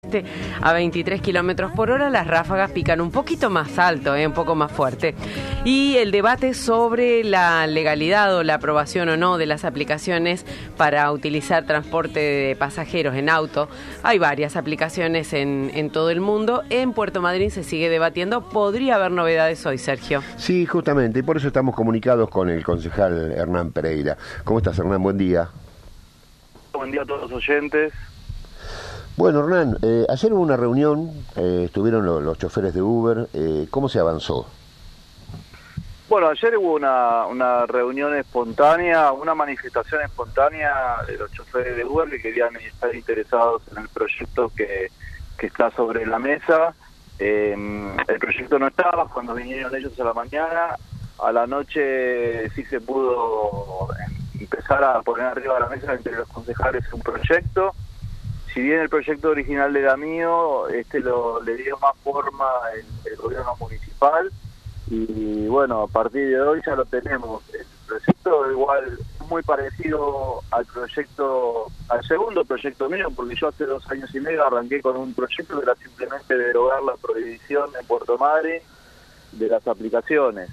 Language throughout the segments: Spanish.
A 23 kilómetros por hora, las ráfagas pican un poquito más alto, un poco más fuerte. Y el debate sobre la legalidad o la aprobación o no de las aplicaciones para utilizar transporte de pasajeros en auto. Hay varias aplicaciones en todo el mundo. En Puerto Madryn se sigue debatiendo. Podría haber novedades hoy, Sergio. Sí, justamente, y por eso estamos comunicados con el concejal Hernán Pereira. ¿Cómo estás, Hernán? Buen día. Buen día a todos los oyentes. Bueno, Hernán, ayer hubo una reunión, estuvieron los choferes de Uber, ¿cómo se avanzó? Bueno, ayer hubo una reunión espontánea, una manifestación espontánea de los choferes de Uber que querían estar interesados en el proyecto que está sobre la mesa. El proyecto no estaba cuando vinieron ellos a la mañana. A la noche sí se pudo empezar a poner arriba de la mesa entre los concejales un proyecto. Si bien el proyecto original era mío, le dio más forma el gobierno municipal y bueno, a partir de hoy ya lo tenemos. El proyecto igual es muy parecido al segundo proyecto mío, porque yo hace 2 años y medio arranqué con un proyecto que era simplemente derogar la prohibición en Puerto Madryn de las aplicaciones.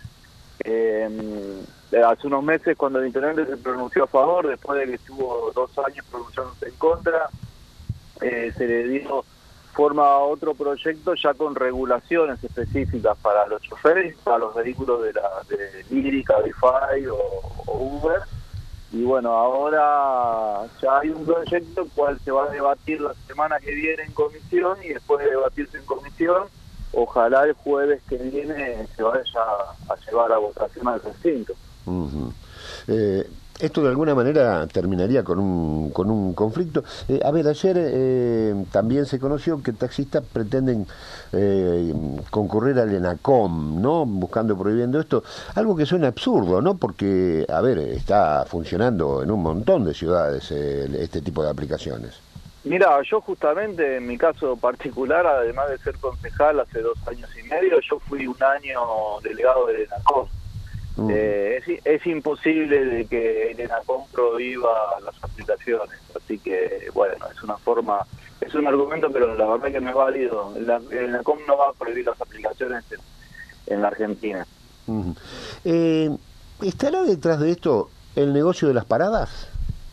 Hace unos meses, cuando el intendente se pronunció a favor, después de que estuvo 2 años pronunciándose en contra, se le dio forma a otro proyecto ya con regulaciones específicas para los choferes, para los vehículos de Didi, Cabify o Uber. Y bueno, ahora ya hay un proyecto el cual se va a debatir la semana que viene en comisión, y después de debatirse en comisión, ojalá el jueves que viene se vaya a llevar a votación al recinto. Uh-huh. Esto de alguna manera terminaría con un conflicto. A ver, ayer también se conoció que taxistas pretenden concurrir al ENACOM, ¿no? Prohibiendo esto. Algo que suena absurdo, ¿no? Porque, a ver, está funcionando en un montón de ciudades este tipo de aplicaciones. Mira, yo justamente en mi caso particular, además de ser concejal hace 2 años y medio, yo fui 1 año delegado del ENACOM. Es imposible de que el ENACOM prohíba las aplicaciones, así que bueno, es un argumento, pero la verdad que no es válido. El ENACOM no va a prohibir las aplicaciones en la Argentina. Uh-huh. ¿Estará detrás de esto el negocio de las paradas?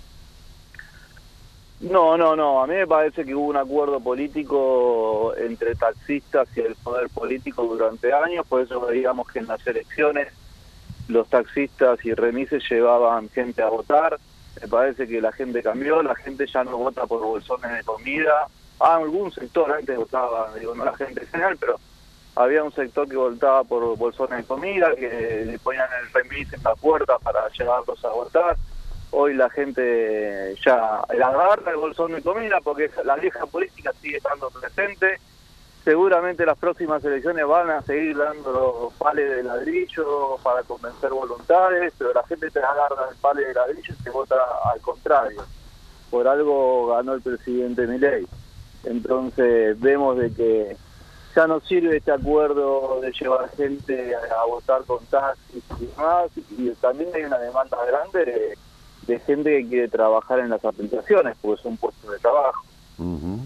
No, a mí me parece que hubo un acuerdo político entre taxistas y el poder político durante años, por eso digamos que en las elecciones los taxistas y remises llevaban gente a votar. Me parece que la gente cambió, la gente ya no vota por bolsones de comida. Algún sector antes votaba, no la gente en general, pero había un sector que votaba por bolsones de comida, que le ponían el remis en la puerta para llevarlos a votar. Hoy la gente ya agarra el bolsón de comida porque la vieja política sigue estando presente. Seguramente las próximas elecciones van a seguir dando pales de ladrillo para convencer voluntades, pero la gente te agarra el pale de ladrillo y te vota al contrario. Por algo ganó el presidente Milei. Entonces vemos de que ya no sirve este acuerdo de llevar gente a votar con taxis y demás, y también hay una demanda grande de gente que quiere trabajar en las aplicaciones, porque son puestos de trabajo. Uh-huh.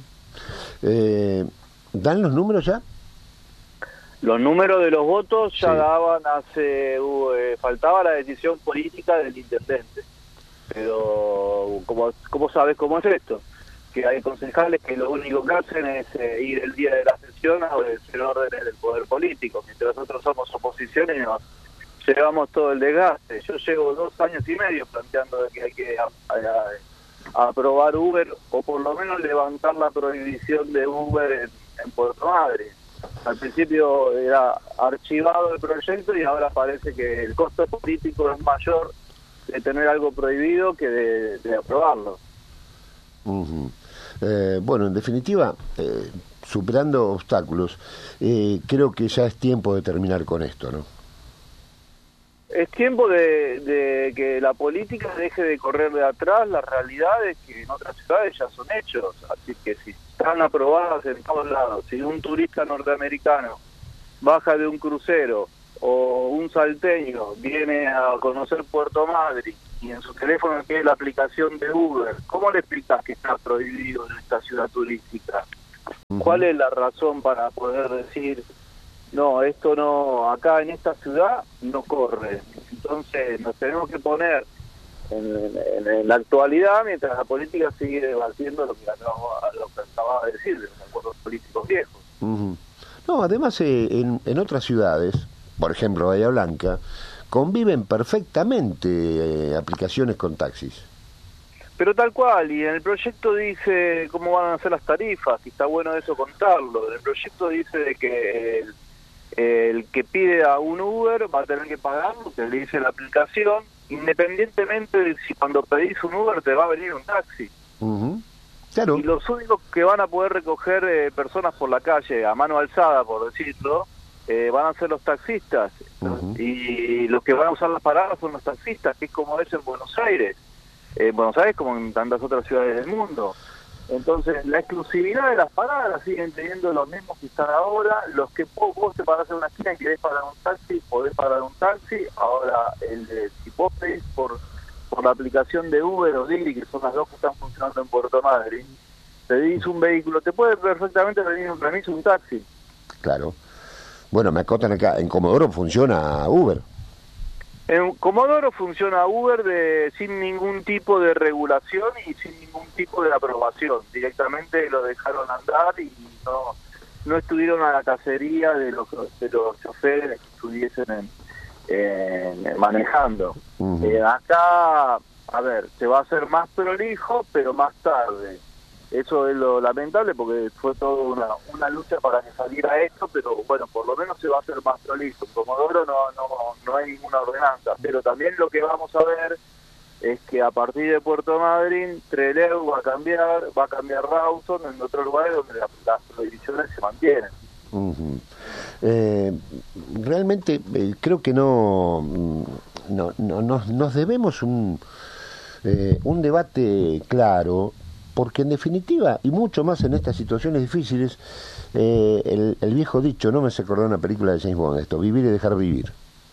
¿Dan los números ya? Los números de los votos ya sí daban faltaba la decisión política del intendente. Pero, ¿cómo sabes cómo es esto? Que hay concejales que lo único que hacen es ir el día de la sesión a obedecer órdenes del poder político, mientras nosotros somos oposición y nos llevamos todo el desgaste. Yo llevo 2 años y medio planteando de que hay que aprobar Uber, o por lo menos levantar la prohibición de Uber en Puerto Madryn. Al principio era archivado el proyecto y ahora parece que el costo político es mayor de tener algo prohibido que de aprobarlo. Uh-huh. Bueno, en definitiva, superando obstáculos, creo que ya es tiempo de terminar con esto, ¿no? Es tiempo de que la política deje de correr de atrás las realidades que en otras ciudades ya son hechos. Así que si están aprobadas en todos lados, si un turista norteamericano baja de un crucero o un salteño viene a conocer Puerto Madryn y en su teléfono tiene la aplicación de Uber, ¿cómo le explicas que está prohibido en esta ciudad turística? ¿Cuál es la razón para poder decir, no, esto no, acá en esta ciudad no corre? Entonces nos tenemos que poner en la actualidad, mientras la política sigue debatiendo lo que acababa de decir, de los acuerdos políticos viejos. No, además en otras ciudades, por ejemplo Bahía Blanca, conviven perfectamente aplicaciones con taxis. Pero tal cual, y en el proyecto dice cómo van a ser las tarifas, y está bueno eso contarlo. En el proyecto dice de que el que pide a un Uber va a tener que pagar lo que le dice la aplicación, independientemente de si cuando pedís un Uber te va a venir un taxi. Claro. Y los únicos que van a poder recoger personas por la calle a mano alzada, por decirlo, van a ser los taxistas. Y los que van a usar las paradas son los taxistas, que es como es en Buenos Aires. Buenos Aires como en tantas otras ciudades del mundo. Entonces, la exclusividad de las paradas siguen teniendo los mismos que están ahora. Los que vos te parás en una esquina y querés pagar un taxi, podés pagar un taxi. Ahora, si vos pedís por la aplicación de Uber o Didi, que son las dos que están funcionando en Puerto Madryn, pedís un vehículo, te puede perfectamente venir un permiso un taxi. Claro. Bueno, me acotan acá, en Comodoro funciona Uber. En Comodoro funciona Uber sin ningún tipo de regulación y sin ningún tipo de aprobación. Directamente lo dejaron andar y no estuvieron a la cacería de los choferes que estuviesen manejando. Acá, a ver, se va a hacer más prolijo, pero más tarde. Eso es lo lamentable porque fue toda una lucha para que saliera esto, pero bueno, por lo menos se va a hacer más prolijo. En Comodoro no hay ninguna ordenanza, pero también lo que vamos a ver es que a partir de Puerto Madryn, Trelew va a cambiar Rawson en otros lugares donde las prohibiciones se mantienen. Realmente creo que nos debemos un debate claro, porque en definitiva, y mucho más en estas situaciones difíciles, el viejo dicho, no me hace acordar una película de James Bond, esto, vivir y dejar vivir.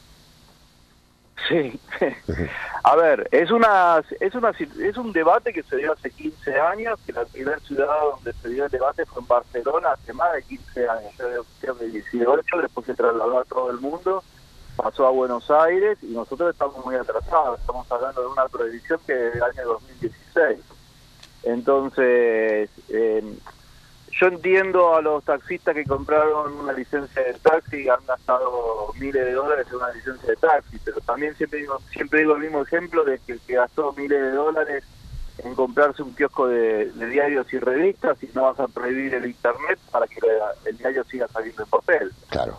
Sí. A ver, es un debate que se dio hace 15 años, que la primera ciudad donde se dio el debate fue en Barcelona hace más de 15 años, creo que 18, después se trasladó a todo el mundo, pasó a Buenos Aires y nosotros estamos muy atrasados, estamos hablando de una prohibición que es del año 2016. Entonces, yo entiendo a los taxistas que compraron una licencia de taxi y han gastado miles de dólares en una licencia de taxi, pero también siempre digo el mismo ejemplo de que el que gastó miles de dólares en comprarse un kiosco de diarios y revistas y no vas a prohibir el internet para que el diario siga saliendo en papel. Claro.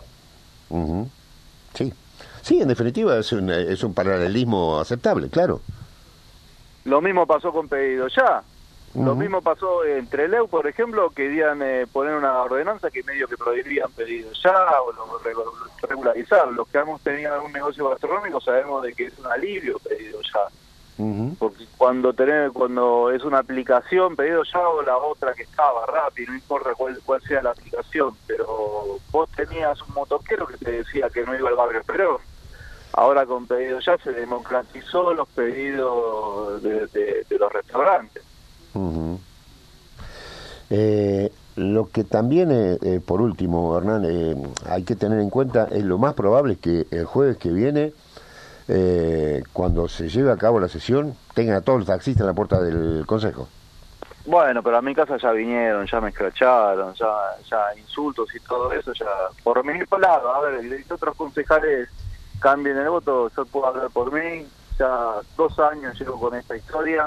Sí, en definitiva es un paralelismo aceptable, claro. Lo mismo pasó con Pedido Ya. Lo mismo pasó en Trelew, por ejemplo, que querían poner una ordenanza que medio que prohibían Pedido Ya o regularizar. Los que hemos tenido algún negocio gastronómico sabemos de que es un alivio Pedido Ya. Porque cuando es una aplicación, Pedido Ya o la otra que estaba Rappi, no importa cuál sea la aplicación, pero vos tenías un motoquero que te decía que no iba al barrio Perón. Ahora con Pedido Ya se democratizó los pedidos de los restaurantes. Lo que también, por último, Hernán, hay que tener en cuenta es lo más probable es que el jueves que viene, cuando se lleve a cabo la sesión, tengan a todos los taxistas en la puerta del Consejo. Bueno, pero a mi casa ya vinieron, ya me escracharon, ya insultos y todo eso, ya por mi lado. A ver, y otros concejales cambien el voto, yo puedo hablar por mí, ya 2 años llevo con esta historia.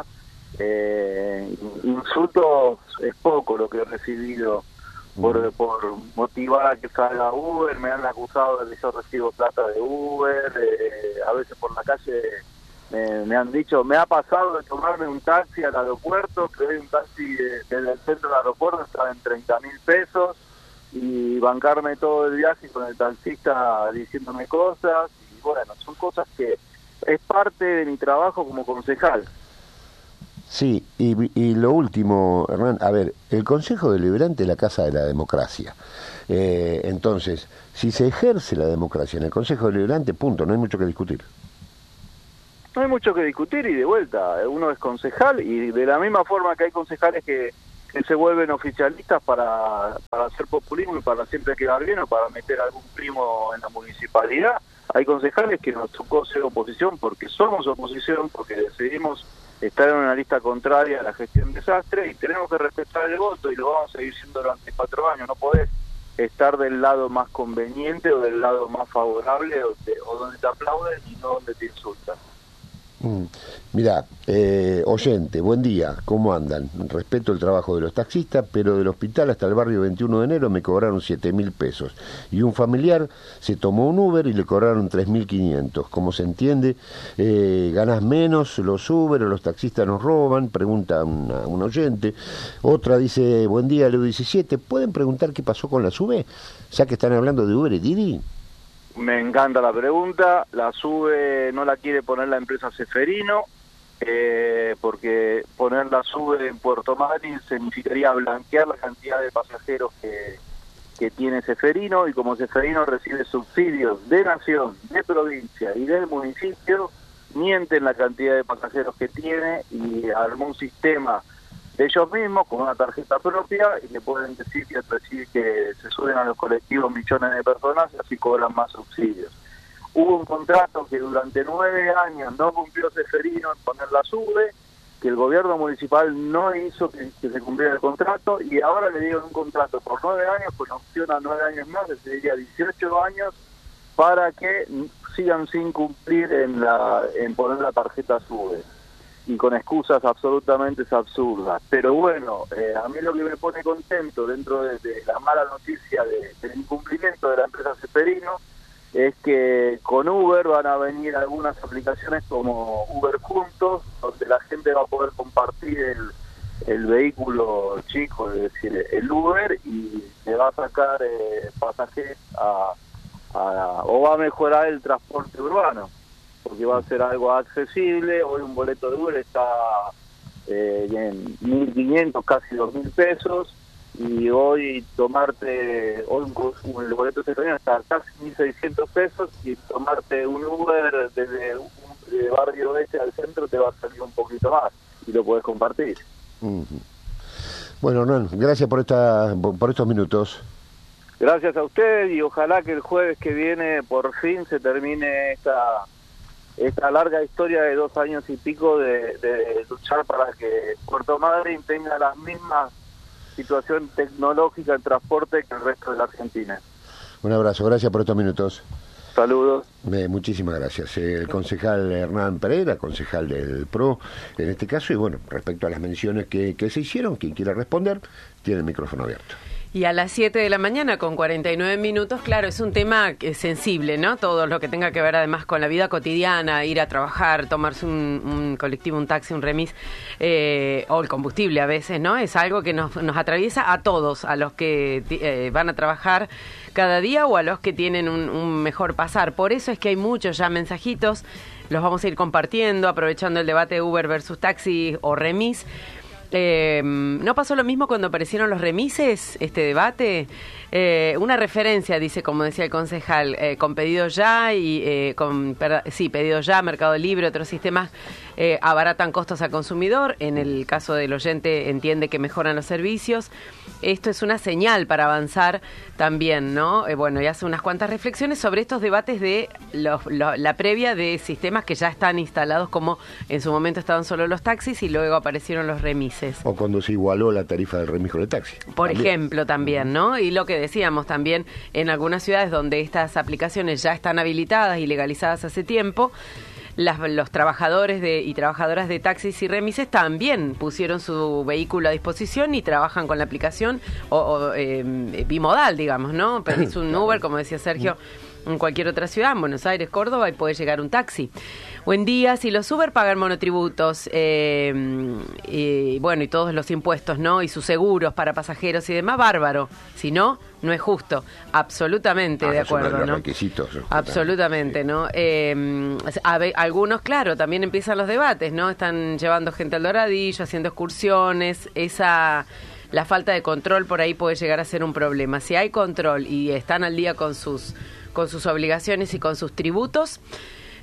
Insultos es poco lo que he recibido por motivar a que salga Uber. Me han acusado de que yo recibo plata de Uber, a veces por la calle me han dicho, me ha pasado de tomarme un taxi al aeropuerto, que hoy un taxi desde el centro del aeropuerto estaba en 30.000 pesos y bancarme todo el viaje con el taxista diciéndome cosas, y bueno, son cosas que es parte de mi trabajo como concejal. Sí, y lo último, Hernán, a ver, el Consejo Deliberante es la casa de la democracia. Entonces, si se ejerce la democracia en el Consejo Deliberante, punto, no hay mucho que discutir. No hay mucho que discutir y de vuelta, uno es concejal y de la misma forma que hay concejales que que se vuelven oficialistas para hacer populismo y para siempre quedar bien o para meter a algún primo en la municipalidad. Hay concejales que nos tocó ser oposición porque somos oposición, porque decidimos estar en una lista contraria a la gestión desastre y tenemos que respetar el voto y lo vamos a seguir siendo durante 4 años. No podés estar del lado más conveniente o del lado más favorable o donde te aplauden y no donde te insultan. Mirá, oyente, buen día, ¿cómo andan? Respeto el trabajo de los taxistas, pero del hospital hasta el barrio 21 de enero me cobraron 7.000 pesos. Y un familiar se tomó un Uber y le cobraron 3.500. Como se entiende, ganás menos los Uber o los taxistas nos roban, pregunta un oyente. Otra dice, buen día, Leo 17, ¿pueden preguntar qué pasó con la SUBE? Ya que están hablando de Uber y Didi. Me encanta la pregunta. La SUBE no la quiere poner la empresa Ceferino, porque poner la SUBE en Puerto Madryn significaría blanquear la cantidad de pasajeros que tiene Ceferino, y como Ceferino recibe subsidios de nación, de provincia y del municipio, mienten la cantidad de pasajeros que tiene y armó un sistema de ellos mismos con una tarjeta propia y le pueden decir que se suben a los colectivos millones de personas y así cobran más subsidios. Hubo un contrato que durante 9 años no cumplió Ceferino en poner la SUBE, que el gobierno municipal no hizo que se cumpliera el contrato, y ahora le dieron un contrato por 9 años con opción a 9 años más, es decir, 18 años, para que sigan sin cumplir en poner la tarjeta SUBE, y con excusas absolutamente absurdas. Pero bueno, a mí lo que me pone contento dentro de la mala noticia del incumplimiento de la empresa Ceferino es que con Uber van a venir algunas aplicaciones como Uber Juntos, donde la gente va a poder compartir el vehículo chico, es decir, el Uber, y le va a sacar pasajeros o va a mejorar el transporte urbano, porque va a ser algo accesible. Hoy un boleto de Uber está en 1.500, casi 2.000 pesos, y hoy el boleto de Ceferino está casi 1.600 pesos, y tomarte un Uber desde de barrio oeste al centro te va a salir un poquito más, y lo podés compartir. Bueno, Hernán, gracias por estos minutos. Gracias a usted, y ojalá que el jueves que viene por fin se termine esta larga historia de 2 años y pico de luchar para que Puerto Madryn tenga las mismas situación tecnológica en transporte que el resto de la Argentina. Un abrazo, gracias por estos minutos. Saludos. Muchísimas gracias. El concejal Hernán Pereira, concejal del PRO, en este caso, y bueno, respecto a las menciones que se hicieron, quien quiera responder, tiene el micrófono abierto. Y a las 7 de la mañana, con 49 minutos, claro, es un tema sensible, ¿no? Todo lo que tenga que ver además con la vida cotidiana, ir a trabajar, tomarse un colectivo, un taxi, un remis, o el combustible a veces, ¿no? Es algo que nos atraviesa a todos, a los que van a trabajar cada día o a los que tienen un mejor pasar. Por eso es que hay muchos ya mensajitos, los vamos a ir compartiendo, aprovechando el debate Uber versus taxi o remis. ¿No pasó lo mismo cuando aparecieron los remises, este debate? Una referencia, dice, como decía el concejal, con Pedido Ya y Pedido Ya, Mercado Libre, otros sistemas abaratan costos al consumidor. En el caso del oyente entiende que mejoran los servicios. Esto es una señal para avanzar también, ¿no? Bueno, y hace unas cuantas reflexiones sobre estos debates de la previa de sistemas que ya están instalados, como en su momento estaban solo los taxis y luego aparecieron los remises. O cuando se igualó la tarifa del remis con el taxi. Por ejemplo, también, ¿no? Y lo que decíamos también, en algunas ciudades donde estas aplicaciones ya están habilitadas y legalizadas hace tiempo, los trabajadores y trabajadoras de taxis y remises también pusieron su vehículo a disposición y trabajan con la aplicación bimodal, digamos, ¿no? Pedís un Uber, como decía Sergio, en cualquier otra ciudad, en Buenos Aires, Córdoba, y puede llegar un taxi. Buen día, si los Uber pagan monotributos, y todos los impuestos, ¿no? Y sus seguros para pasajeros y demás, bárbaro. Si no, no es justo. Absolutamente de acuerdo, ¿no? Requisitos. Absolutamente, sí. ¿no? Algunos, claro, también empiezan los debates, ¿no? Están llevando gente al Doradillo, haciendo excursiones, la falta de control por ahí puede llegar a ser un problema. Si hay control y están al día con sus obligaciones y con sus tributos,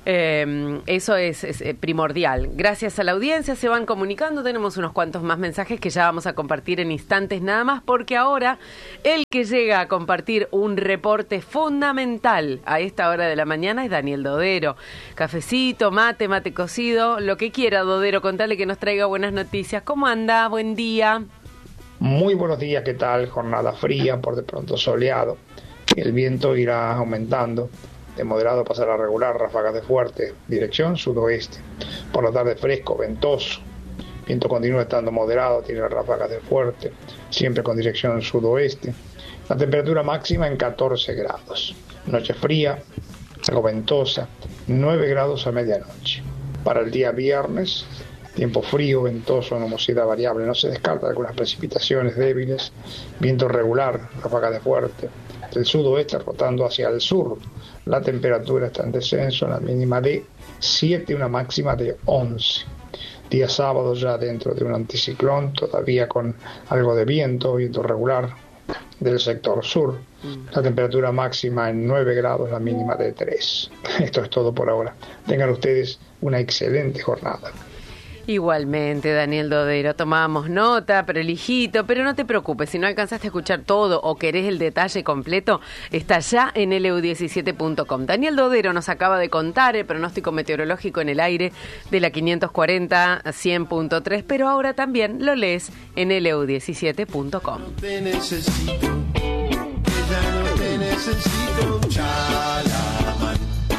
Eso es primordial. Gracias a la audiencia se van comunicando, tenemos unos cuantos más mensajes que ya vamos a compartir en instantes nada más, porque ahora el que llega a compartir un reporte fundamental a esta hora de la mañana es Daniel Dodero. Cafecito, mate cocido, lo que quiera, Dodero, contale que nos traiga buenas noticias. ¿Cómo anda? Buen día. Muy buenos días, ¿qué tal? Jornada fría, por de pronto soleado. El viento irá aumentando. De moderado pasará a regular, ráfagas de fuerte, dirección sudoeste. Por la tarde fresco, ventoso. Viento continúa estando moderado, tiene ráfagas de fuerte, siempre con dirección sudoeste. La temperatura máxima en 14 grados. Noche fría, algo ventosa, 9 grados a medianoche. Para el día viernes, tiempo frío, ventoso, nubosidad variable. No se descarta algunas precipitaciones débiles, viento regular, ráfagas de fuerte. Del sudoeste rotando hacia el sur. La temperatura está en descenso, la mínima de 7, una máxima de 11. Día sábado ya dentro de un anticiclón, todavía con algo de viento regular del sector sur. La temperatura máxima en 9 grados, la mínima de 3. Esto es todo por ahora. Tengan ustedes una excelente jornada. Igualmente, Daniel Dodero, tomamos nota, prolijito, pero no te preocupes, si no alcanzaste a escuchar todo o querés el detalle completo, está ya en leu17.com. Daniel Dodero nos acaba de contar el pronóstico meteorológico en el aire de la 540 a 100.3, pero ahora también lo lees en leu17.com. No te necesito, ya no te necesito, Chalaman.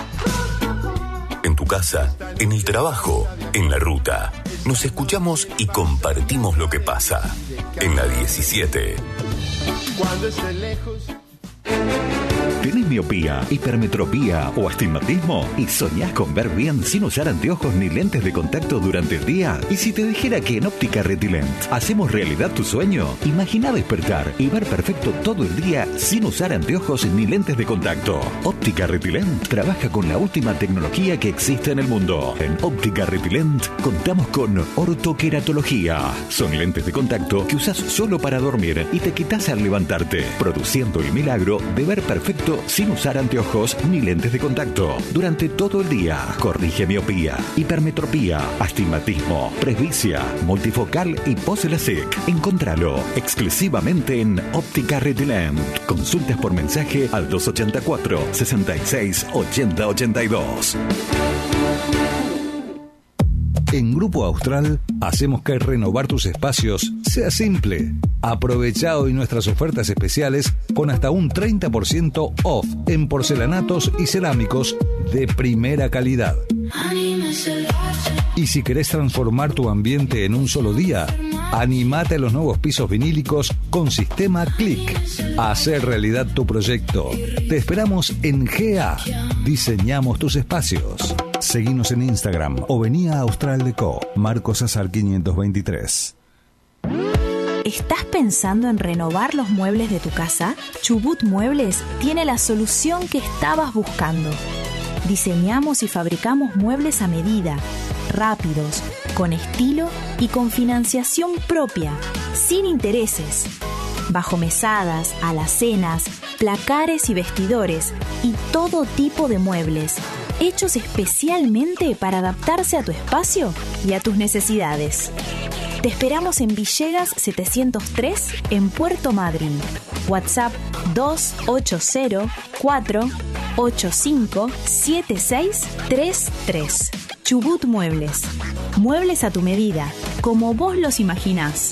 En tu casa, en el trabajo, en la ruta. Nos escuchamos y compartimos lo que pasa. En la 17. Cuando esté lejos. ¿Tenés miopía, hipermetropía o astigmatismo? ¿Y soñás con ver bien sin usar anteojos ni lentes de contacto durante el día? ¿Y si te dijera que en Óptica Retilent hacemos realidad tu sueño? Imagina despertar y ver perfecto todo el día sin usar anteojos ni lentes de contacto. Óptica Retilent trabaja con la última tecnología que existe en el mundo. En Óptica Retilent contamos con ortoqueratología. Son lentes de contacto que usas solo para dormir y te quitas al levantarte, produciendo el milagro de ver perfecto sin usar anteojos ni lentes de contacto durante todo el día. Corrige miopía, hipermetropía, astigmatismo, presbicia, multifocal y pose-LASIK. Encontralo exclusivamente en Óptica Retilent. Consultas por mensaje al 284 66 80 82. En Grupo Austral hacemos que renovar tus espacios sea simple. Aprovecha hoy nuestras ofertas especiales con hasta un 30% off en porcelanatos y cerámicos de primera calidad. Y si querés transformar tu ambiente en un solo día, animate a los nuevos pisos vinílicos con sistema Click. Hacer realidad tu proyecto. Te esperamos en GA. Diseñamos tus espacios. Seguinos en Instagram o vení a Austral Deco, Marcos Azar 523. ¿Estás pensando en renovar los muebles de tu casa? Chubut Muebles tiene la solución que estabas buscando. Diseñamos y fabricamos muebles a medida, rápidos, con estilo y con financiación propia, sin intereses. Bajo mesadas, alacenas, placares y vestidores y todo tipo de muebles, hechos especialmente para adaptarse a tu espacio y a tus necesidades. Te esperamos en Villegas 703 en Puerto Madryn. WhatsApp 280-485-7633. Chubut Muebles. Muebles a tu medida, como vos los imaginás.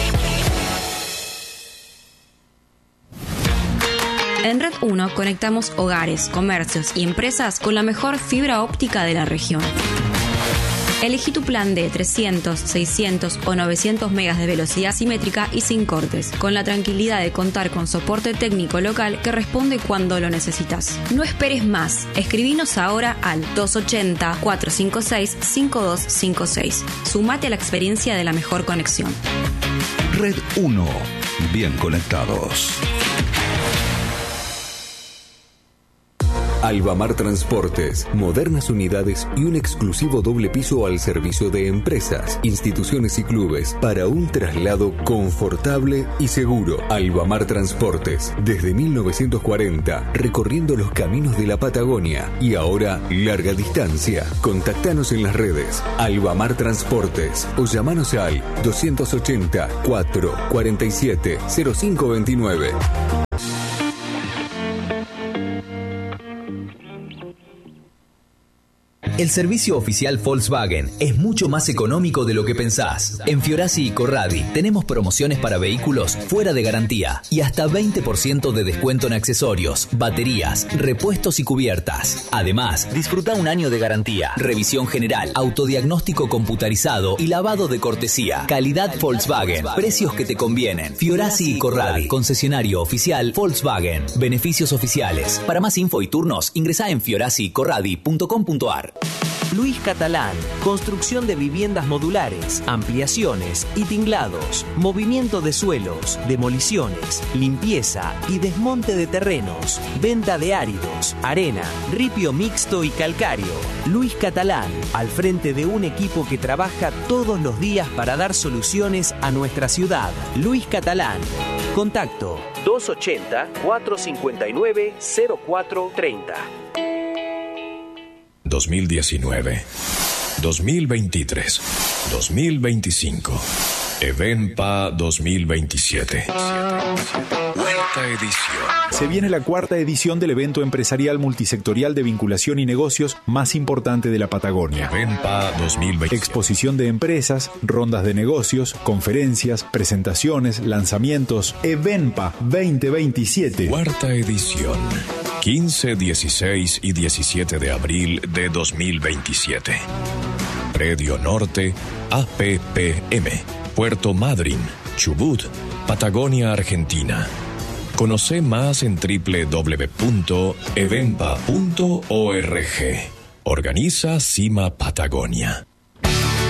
En Red 1 conectamos hogares, comercios y empresas con la mejor fibra óptica de la región. Elegí tu plan de 300, 600 o 900 megas de velocidad simétrica y sin cortes, con la tranquilidad de contar con soporte técnico local que responde cuando lo necesitas. No esperes más. Escribinos ahora al 280-456-5256. Sumate a la experiencia de la mejor conexión. Red 1. Bien conectados. Albamar Transportes, modernas unidades y un exclusivo doble piso al servicio de empresas, instituciones y clubes para un traslado confortable y seguro. Albamar Transportes, desde 1940, recorriendo los caminos de la Patagonia y ahora larga distancia. Contactanos en las redes Albamar Transportes o llamanos al 280 447 0529. El servicio oficial Volkswagen es mucho más económico de lo que pensás. En Fiorasi y Corradi tenemos promociones para vehículos fuera de garantía y hasta 20% de descuento en accesorios, baterías, repuestos y cubiertas. Además, disfruta un año de garantía, revisión general, autodiagnóstico computarizado y lavado de cortesía. Calidad Volkswagen, precios que te convienen. Fiorasi y Corradi, concesionario oficial Volkswagen. Beneficios oficiales. Para más info y turnos, ingresá en fiorasicorradi.com.ar. Luis Catalán, construcción de viviendas modulares, ampliaciones y tinglados, movimiento de suelos, demoliciones, limpieza y desmonte de terrenos, venta de áridos, arena, ripio mixto y calcáreo. Luis Catalán, al frente de un equipo que trabaja todos los días para dar soluciones a nuestra ciudad. Luis Catalán. Contacto 280-459-0430. 2019, 2023, 2025, Evenpa 2027. Cuarta edición. Se viene la cuarta edición del evento empresarial multisectorial de vinculación y negocios más importante de la Patagonia. Evenpa 2027. Exposición de empresas, rondas de negocios, conferencias, presentaciones, lanzamientos. Evenpa 2027. Cuarta edición. 15, 16 y 17 de abril de 2027. Predio Norte, APPM, Puerto Madryn, Chubut, Patagonia, Argentina. Conoce más en www.evenpa.org. Organiza Cima Patagonia.